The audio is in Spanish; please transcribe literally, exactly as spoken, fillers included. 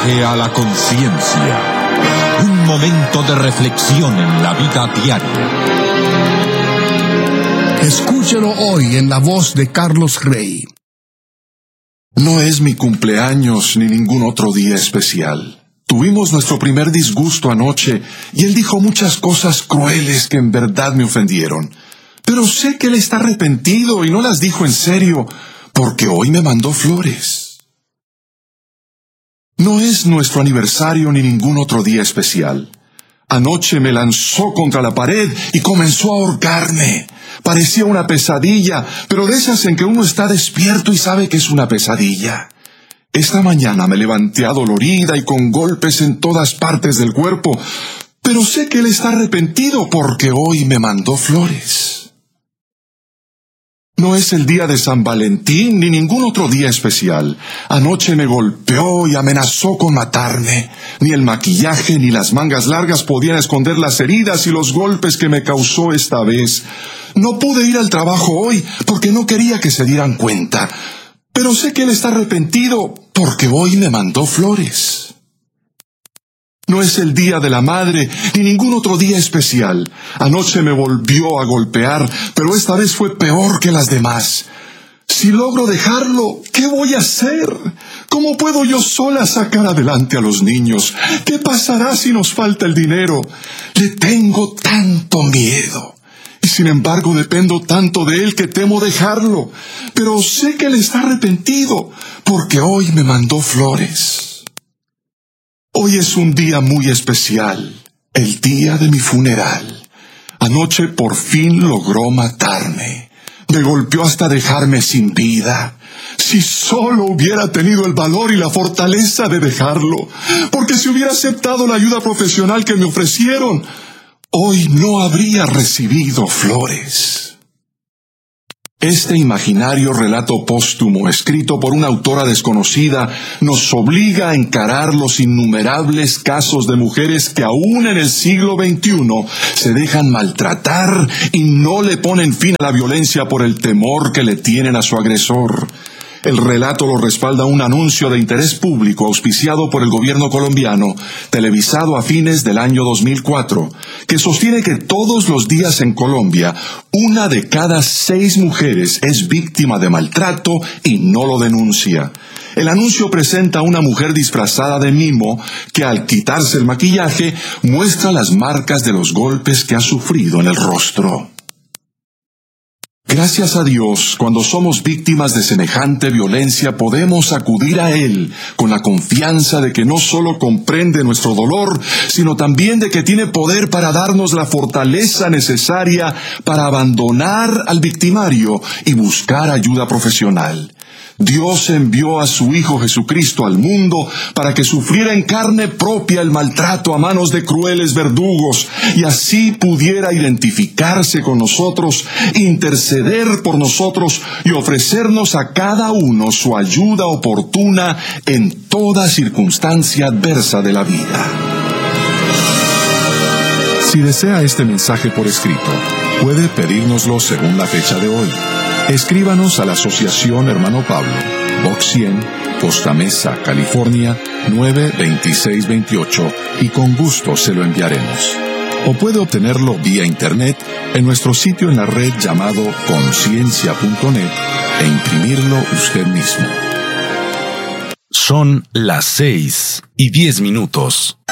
viaje a la conciencia. Un momento de reflexión en la vida diaria. Escúchelo hoy en la voz de Carlos Rey. No es mi cumpleaños ni ningún otro día especial. Tuvimos nuestro primer disgusto anoche y él dijo muchas cosas crueles que en verdad me ofendieron. Pero sé que él está arrepentido y no las dijo en serio, porque hoy me mandó flores. No es nuestro aniversario ni ningún otro día especial. Anoche me lanzó contra la pared y comenzó a ahorcarme. Parecía una pesadilla, pero de esas en que uno está despierto y sabe que es una pesadilla. Esta mañana me levanté adolorida y con golpes en todas partes del cuerpo, pero sé que él está arrepentido porque hoy me mandó flores. No es el día de San Valentín ni ningún otro día especial. Anoche me golpeó y amenazó con matarme. Ni el maquillaje ni las mangas largas podían esconder las heridas y los golpes que me causó esta vez. No pude ir al trabajo hoy porque no quería que se dieran cuenta. Pero sé que él está arrepentido porque hoy me mandó flores. No es el día de la madre ni ningún otro día especial. Anoche me volvió a golpear, pero esta vez fue peor que las demás. Si logro dejarlo, ¿qué voy a hacer? ¿Cómo puedo yo sola sacar adelante a los niños? ¿Qué pasará si nos falta el dinero? Le tengo tanto miedo. Y sin embargo dependo tanto de él que temo dejarlo. Pero sé que él está arrepentido, porque hoy me mandó flores. Hoy es un día muy especial, el día de mi funeral. Anoche por fin logró matarme. Me golpeó hasta dejarme sin vida. Si solo hubiera tenido el valor y la fortaleza de dejarlo, porque si hubiera aceptado la ayuda profesional que me ofrecieron, hoy no habría recibido flores. Este imaginario relato póstumo, escrito por una autora desconocida, nos obliga a encarar los innumerables casos de mujeres que aún en el siglo veintiuno se dejan maltratar y no le ponen fin a la violencia por el temor que le tienen a su agresor. El relato lo respalda un anuncio de interés público auspiciado por el gobierno colombiano, televisado a fines del año dos mil cuatro, que sostiene que todos los días en Colombia, una de cada seis mujeres es víctima de maltrato y no lo denuncia. El anuncio presenta a una mujer disfrazada de mimo que al quitarse el maquillaje muestra las marcas de los golpes que ha sufrido en el rostro. Gracias a Dios, cuando somos víctimas de semejante violencia, podemos acudir a Él con la confianza de que no solo comprende nuestro dolor, sino también de que tiene poder para darnos la fortaleza necesaria para abandonar al victimario y buscar ayuda profesional. Dios envió a su Hijo Jesucristo al mundo para que sufriera en carne propia el maltrato a manos de crueles verdugos y así pudiera identificarse con nosotros, interceder por nosotros y ofrecernos a cada uno su ayuda oportuna en toda circunstancia adversa de la vida. Si desea este mensaje por escrito, puede pedírnoslo según la fecha de hoy. Escríbanos a la Asociación Hermano Pablo, Box cien, Costa Mesa, California, nueve dos seis dos ocho, y con gusto se lo enviaremos. O puede obtenerlo vía internet en nuestro sitio en la red llamado conciencia punto net e imprimirlo usted mismo. Son las seis y diez minutos.